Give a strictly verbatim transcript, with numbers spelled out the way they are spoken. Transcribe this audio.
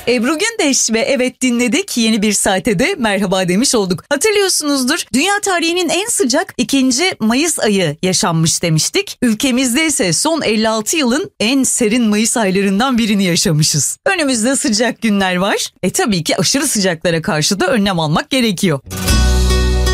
Ebru Gündeş ve evet dinledik, yeni bir saate de merhaba demiş olduk. Hatırlıyorsunuzdur, dünya tarihinin en sıcak ikinci Mayıs ayı yaşanmış demiştik. Ülkemizde ise son elli altı yılın en serin Mayıs aylarından birini yaşamışız. Önümüzde sıcak günler var. E tabii ki aşırı sıcaklara karşı da önlem almak gerekiyor.